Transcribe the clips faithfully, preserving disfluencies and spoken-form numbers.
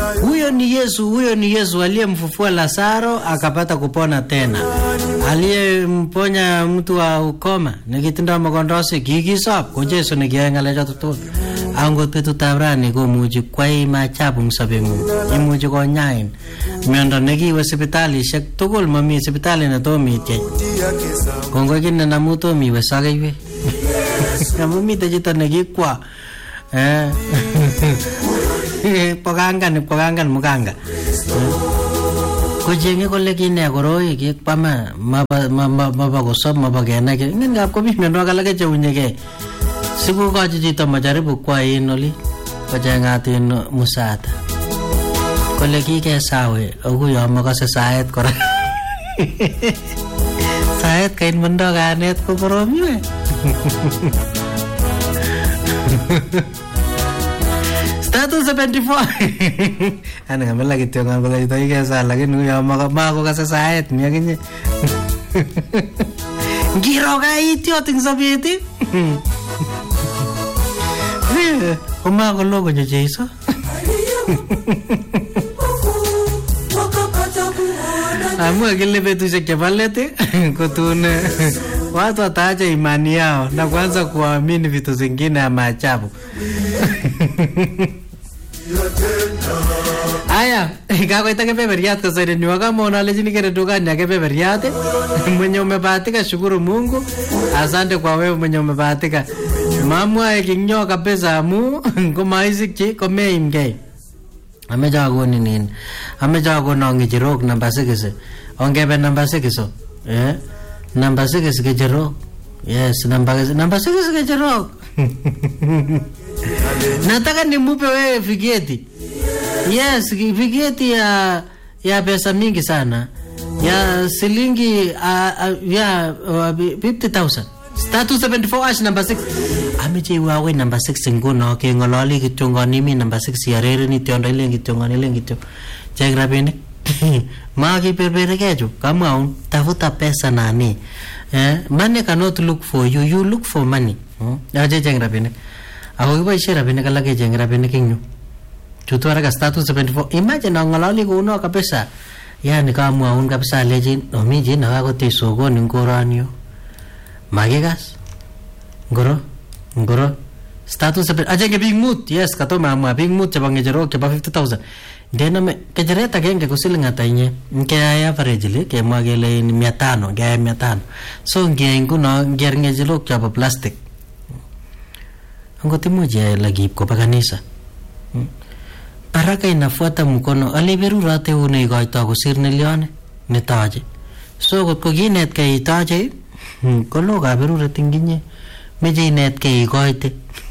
Huyo ni Yesu, huyo ni Yesu aliyemfufua Lazaro akapata kupona tena. Aliyemponya mtu wa ukoma nikitenda magondosi kigisop ko Yesu nikiengale joto. Angot betutab rani komuchi kwai maajabu eng sobengung. Imuchi konyain. Miondo nekiwe sipitalishek tugul mami sipitali netomo ityech. Kongoi kine namu tomo iwe sakeiwek. Namu mite chito nekikwa. Eh. Pokangan pokangan muganga. Kojenge kole kine koroi kikpama maba maba kosop maba kenai. Ngin ngap ko miondo alak cheunyege. Siku kaji chito majaribu kwa in oli kojengatin musata. Kole kikesawe akuyo makase saet kora. Saet kain mondo kanet ko korom yue. Status seventy-four. Ana ngamela kityo ngalo ito ikesa lakini uyo mako kase saet ni akinye. Ngiro ka ityo ting sabiti. Oma ko logo nyo Jesu. Amua kile betushek chebo let kutune watu wataacha imani yao na kuanza kuamini vitu zingine ya maajabu. Aya, kakoita kebeberiat kasari ni wakama unalejini kere dukani ya kebeberiat. Mwenye umebahatika shukuru Mungu. Asante kwa wewe mwenye umebahatika. Mamwa ekinyo kabisa amu kumaisiki komeimgei. Ameja koni nini? Ameja kona ngejirok namba six. Ongebe namba six. Eh? Namba six ngejirok. Yes, namba namba six ngejirok. Nataka nimupe wewe vigeti. Yes, vigeti ya ya pesa mingi sana. Ya silingi uh, uh, ya uh, fifty thousand. Status seventy-four ash number six. Ameche wawe number six ngono ke ngololi kityo ngoni mi number six ya rere ni tiondo ile kityo ngoni ile kityo. Check rabini. Magi perbere kejo. Kama un tafuta pesa nani. Eh, money cannot look for you, you look for money. Hmm? Aje check rabini. Ako kiboishe rabini kala ke check rabini kinyo. Chutwara ka status seventy-four. Imagine ngololi kuno kabisa. Yani kama un kabisa leji omiji na wako tesogo ni ngorani yo. Magigas ngoro ngoro status aja ke big mood yes kato mama big mood chaba ngejero ke ba fifty thousand dena me kejereta genge kusiling atanye nke ya average le ke magele ni mia tano ga mia tano so ngengu no nger ngejelo chaba plastic ngote moja lagi kwa kanisa baraka inafuata mkono aliberurate une igaita kusirne lione nitaje so got ko ginet ke itaje kolo kaberure tinginye meje inet ke ikoite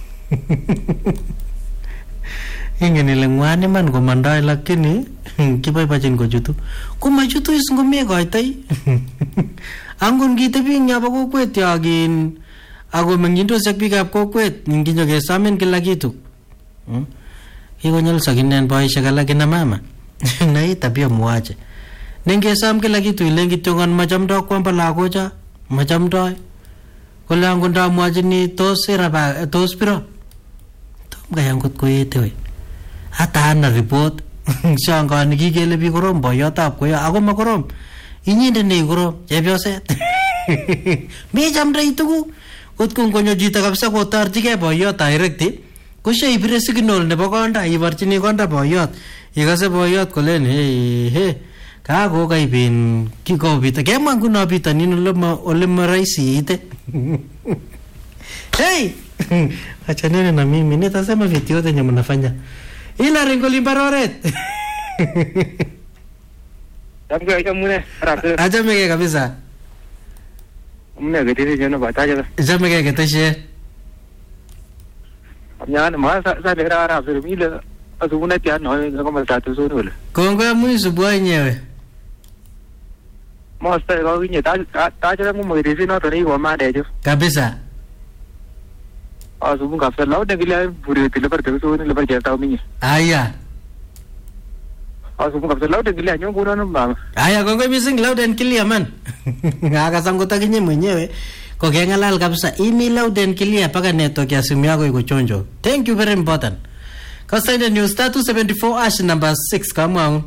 ingene lengwane man ko mandai lakini kibaibachin ko jutu kuma jutu is ngomie koitai angon gitebi nya ba kokwet yagin ago mengindo sak bikap kokwet ninginyo ke samen kila kitu ikonyal sakinen boisha kala kina mama nai tabia muache ningesam kila kitu ilengi tongon machamdo kwamba lagocha machamdo kole angonda muajini tos iraba tos piro tom kayangot ko yete we hata ana report shanga nikikele bi korom boyotab ko ya ako makorom inyinde ne korom chepyoset me chamda itugu kot ko ngonyo jita kabisa ko tarjige boyot direct ko she ibire signal nebo konda ibarchini konda boyot ikase boyot kolen he he ka go kai bin kiko bita kema nguno bita nino lema olema raisi ite hey achana na mimi nitasema vitu yote nyama nafanya ila rengo limbaroret tamko acha mune acha mege kabisa mune gete jeno bataja acha mege geteshe amnyana ma sa sa lera ara firmile asuna tian no kama tatu suru kongo ya mwisu boy nyewe Master ko kinye ta ta jara mo moirisi no tani ko ma dejo kabisa asu bunga fer law de gila puri tile par te so ne le par jata minye aya asu bunga fer law de gila nyo buno no mama aya kongo missing loud and clear man ngaka sangota kinye mwenyewe ko kengalal kabisa imi loud and clear paka network ya simu yako iko chonjo thank you very important Kasainden news star two seventy-four ash number six kamwaun.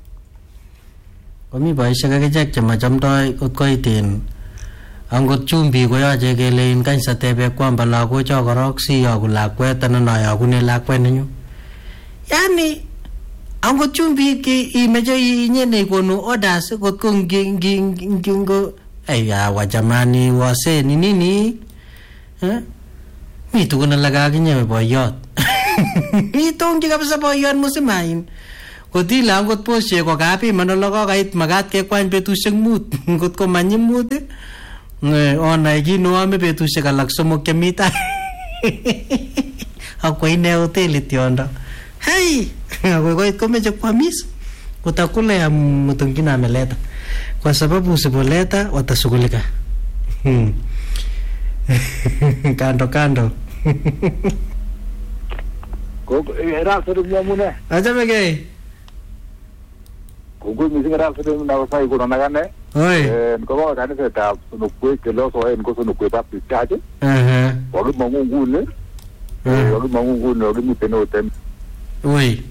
Komi boisiek akichek chemachamdoi kot koitin. Angot chumbi koyoche kelein kany satebe kwamba lagocho korok siyoku lakwet anan ayokune lakwet nenyu. Yani angot chumbi imeche inyene ikonu orders kot ko ngingo aya wa jamani waseni nini eh mi tukun alak akinye boyot itongi kabisa boyot musimain kotila angot poshe ko kapiman olokokait makat kekwany betusiek mut ngot ko manyi mut ne onai kino ame betusiek alak somok chemi tai akwai ne hotelit yondo hey ako koit komeche kwamis utakula ya mtungina ameleta kwa sababu usipoleta watashughulika hmm. kando kando Koko era suru mune. Acha mege. Koko misi era suru na sai ko na gane. Oi. Eh ko ka ne ta no kwe ke lo so en ko so no kwe pa pichaje. Eh. Olu mangungu ne. Eh olu mangungu ne olu muteno tem. Oi.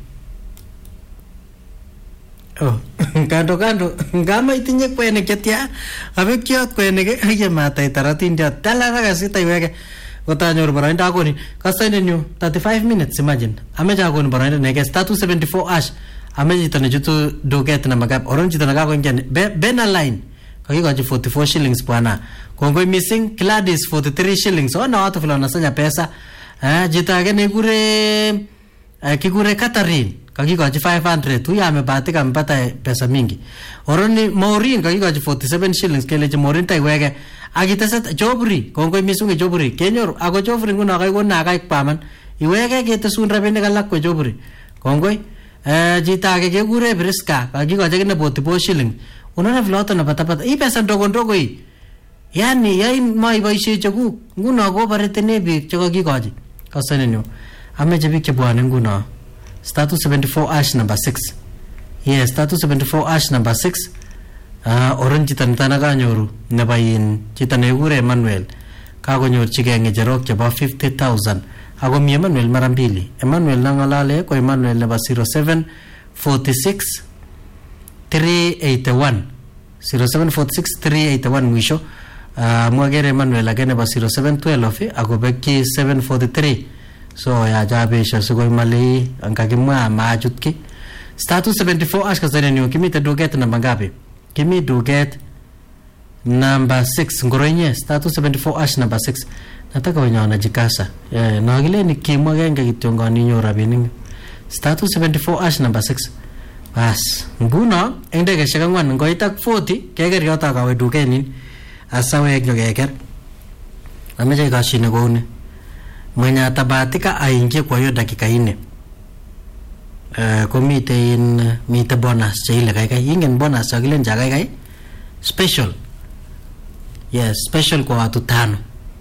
Oh, kando kando ngama itinye kwenik chetya abek kyot kwenik aye matai taratindia talara kasita iweke kotanyor boroindo akoni kasainen yu thirty-five minutes imagine ameche akoni boroindo neke star two seventy-four ash ameche chito nechutu duket na magap oron chito nakakoingian Bena line kakikochi forty-four shillings bwana kongoi missing Gladys forty-three shillings ona watu vile wanasanya pesa eh chito ake nekure kikure Catherine kakikochi five hundred huyu amebahatika amepata pesa mingi oroni Maureen kakikochi forty-seven shillings kelechi Maureen taiweke akitesat Jobri kongoi misunge Jobri kenyoru ako Jobri nguno kaikona akaikpaman iweke ketesun rabinik alak kwa Jobri kongoi eh chito ake kekure Briska kakikochi kine forty-four shillings unaona vile watu wanapatapata hii pesa ndogo ndogo hii yani yai maiboisie chekuk nguno kobaretene biik chekakikochi kasanenyo ameche biik chebwane nguno star two seventy-four ash number six. Yes, star two seventy-four ash number six. Uh, oron chito nitana kanyoru nebo in chito nekure Emmanuel kakonyorchigei ngecherok chebo fifty thousand ako mi Emmanuel mara mbili. Emmanuel nang'alale ko Emmanuel nebo zero seven four six three eight one zero seven four six three eight one mwisho. Uh, mwagere Emmanuel ake nebo zero seven twelve ako beki seven forty-three. So ya jabesha sugoi mali angakimwa majutki star two seventy-four ash kasane ni kimite duket namba ngapi kimi duket number six ngoroinye star two seventy-four ash number six nataka wenyeona jikasa eh na gile ni kimwa genge kitongoni nyora bining star two seventy-four ash number six bas nguno endege shakangwan ngoita forty keger yota kawe dukeni asawe nyogeger ameje kashine gone mwenye atabahatika aingie kwa hiyo dakika nne. Uh, komite in mite bonus cha ile kai ingen bonus akile nja kai kai special. Yes, special kwa watu tano.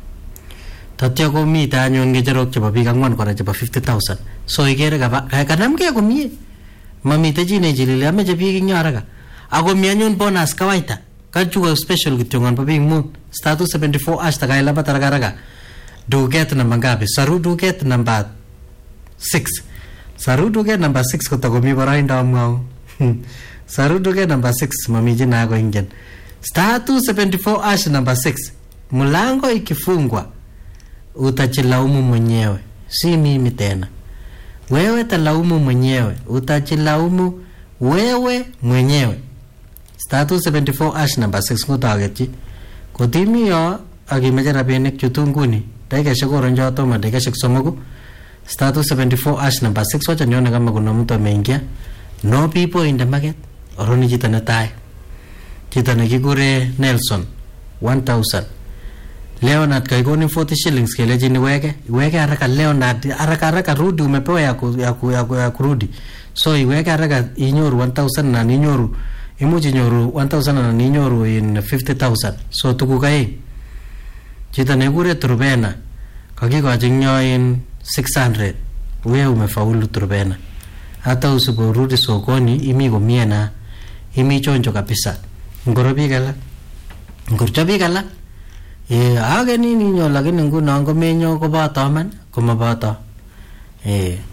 Tatya komite anyun ngecherok chebo biik angwan kora chebo fifty thousand. So ikere kaba kanamke komie. Mamite chine chilile ameche biik ing haraka. Ako mi anyun bonus kawaita. Kachuka special kityongan pa biik mu star two seventy-four ash takaila pa taraka. Duket number ngapi? Saru duket number six. Saru duket number six kotakomi boroindo amwao. Saru duket number six mami jina yako ingen. Star two seventy-four ash number six. Mulango ikifungwa utachilaumu mwenyewe. Si mimi tena. Wewe talaumu mwenyewe. Utachilaumu wewe mwenyewe. Star two seventy-four ash number six kutageti. Kotimi yo akimeche rabinik chutunguni. Daika shakoro njoto ma daika shak somogu star two seventy-four ash number six wacha nione kama kuna mtu ameingia. No people in the market. Oroni jita netai jita nekikure Nelson one thousand. Leonard kaikoni forty shillings keleji ni weke weke haraka Leonard haraka haraka rudi umepewa ya, ku, ya, ku, ya, ku, ya kurudi so iweke haraka inyoru one thousand na ninyoru imuji nyoru one thousand na ninyoru in fifty thousand so tukukai chita nekure Turbena kakikochi nyoin six hundred. Wewe umefaulu Turbena. Hata usiporudi sokoni imi komie na imi chonjo kabisa. Ngoro bigala. Ngorcho bigala. Eh age nini nyo lakini nguno ngomenyo koboto man komaboto. Eh